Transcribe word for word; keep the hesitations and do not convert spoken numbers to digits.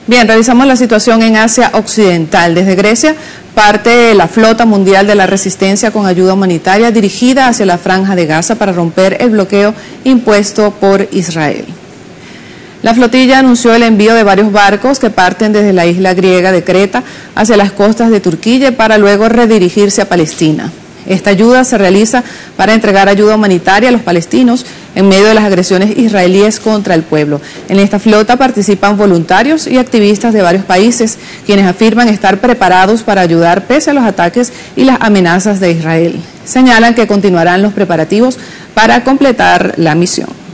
Bien, revisamos la situación en Asia Occidental. Desde Grecia parte la flota mundial de la resistencia con ayuda humanitaria dirigida hacia la franja de Gaza para romper el bloqueo impuesto por Israel. La flotilla anunció el envío de varios barcos que parten desde la isla griega de Creta hacia las costas de Turquía para luego redirigirse a Palestina. Esta ayuda se realiza para entregar ayuda humanitaria a los palestinos en medio de las agresiones israelíes contra el pueblo. En esta flota participan voluntarios y activistas de varios países, quienes afirman estar preparados para ayudar pese a los ataques y las amenazas de Israel. Señalan que continuarán los preparativos para completar la misión.